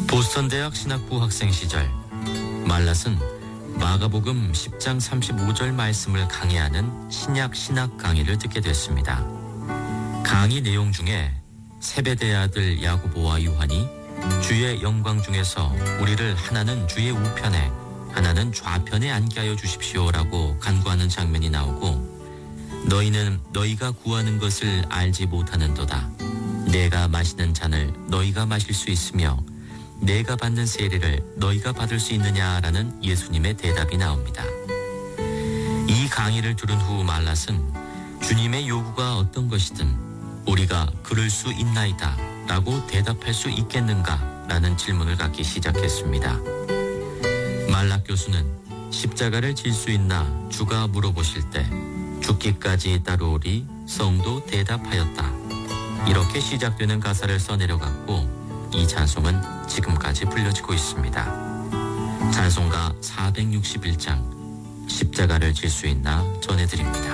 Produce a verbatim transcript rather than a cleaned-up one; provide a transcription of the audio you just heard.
보스턴 대학 신학부 학생 시절 말랏은 마가복음 십 장 삼십오 절 말씀을 강의하는 신약 신학 강의를 듣게 됐습니다. 강의 내용 중에 세베대의 아들 야고보와 요한이 주의 영광 중에서 우리를 하나는 주의 우편에 하나는 좌편에 앉게 하여 주십시오라고 간구하는 장면이 나오고, 너희는 너희가 구하는 것을 알지 못하는도다. 내가 마시는 잔을 너희가 마실 수 있으며 내가 받는 세례를 너희가 받을 수 있느냐라는 예수님의 대답이 나옵니다. 이 강의를 들은 후 말랏은 주님의 요구가 어떤 것이든 우리가 그럴 수 있나이다 라고 대답할 수 있겠는가 라는 질문을 갖기 시작했습니다. 말랏 교수는 십자가를 질 수 있나 주가 물어보실 때 죽기까지 따르오리 성도 대답하였다. 이렇게 시작되는 가사를 써내려갔고, 이 찬송은 지금까지 불려지고 있습니다. 찬송가 사백육십일 장 십자가를 질 수 있나 전해드립니다.